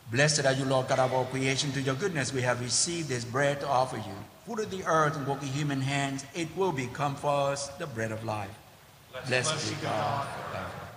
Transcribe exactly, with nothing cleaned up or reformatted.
Blessed are you, Lord God of all creation. To your goodness we have received this bread to offer you. Food of the earth and work of human hands, it will become for us the bread of life. Blessed be God forever.